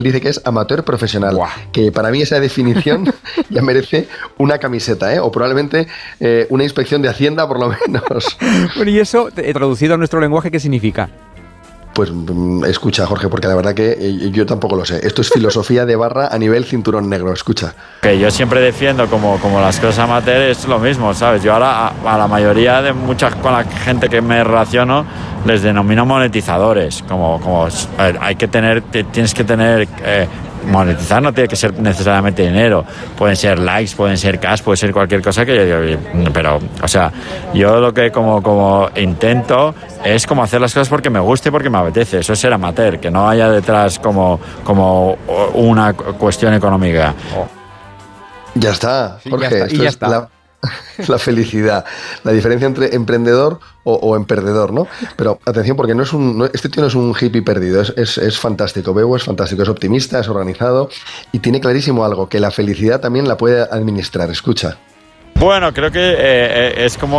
dice que es amateur profesional. Buah. Que para mí esa definición ya merece una camiseta, ¿eh? O probablemente una inspección de Hacienda, por lo menos. Bueno, y eso, traducido a nuestro lenguaje, ¿qué significa? Pues escucha, Jorge, porque la verdad que yo tampoco lo sé. Esto es filosofía de barra a nivel cinturón negro, escucha. Que yo siempre defiendo como las cosas amateur es lo mismo, ¿sabes? Yo ahora a la mayoría de con la gente que me relaciono les denomino monetizadores. Hay que tener, tienes que tener... monetizar no tiene que ser necesariamente dinero, pueden ser likes, pueden ser cash, puede ser cualquier cosa que yo, pero, o sea, yo lo que como intento es como hacer las cosas porque me guste y porque me apetece, eso es ser amateur, que no haya detrás como una cuestión económica. Ya está, Jorge, sí, ya está, esto y ya es está. la felicidad, la diferencia entre emprendedor o emperdedor, ¿no? Pero atención, porque este tío no es un hippie perdido, es fantástico. Bebo es fantástico, es optimista, es organizado y tiene clarísimo algo, que la felicidad también la puede administrar. Escucha. Bueno, creo que es como